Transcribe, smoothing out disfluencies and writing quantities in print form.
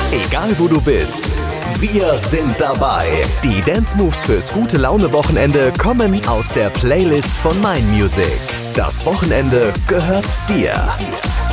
Egal wo du bist, wir sind dabei. Die Dance Moves fürs gute Laune-Wochenende kommen aus der Playlist von Mein Music. Das Wochenende gehört dir.